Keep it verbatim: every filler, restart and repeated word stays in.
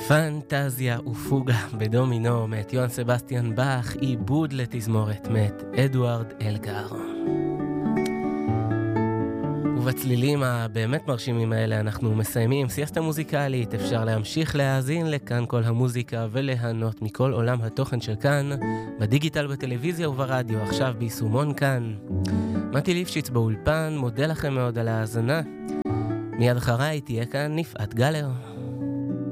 פנטזיה ופוגה בדומינו מאת יוהאן סבסטיאן באך, עיבוד לתזמורת מאת אדוארד אלגר. ובצלילים הבאמת מרשימים האלה אנחנו מסיימים סיאסטה מוזיקלית. אפשר להמשיך להאזין לכאן כל המוזיקה וליהנות מכל עולם התוכן של כאן בדיגיטל, בטלוויזיה וברדיו, עכשיו ביישומון כאן. מתי ליפשיץ באולפן, מודה לכם מאוד על ההאזנה. מיד אחריי תהיה כאן נפעת גלר.